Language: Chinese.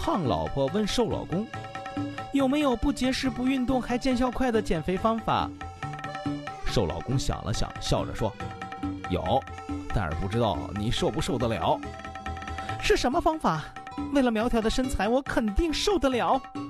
胖老婆问瘦老公，有没有不节食不运动还见效快的减肥方法？瘦老公想了想，笑着说，有，但是不知道你受不受得了。是什么方法？为了苗条的身材，我肯定受得了。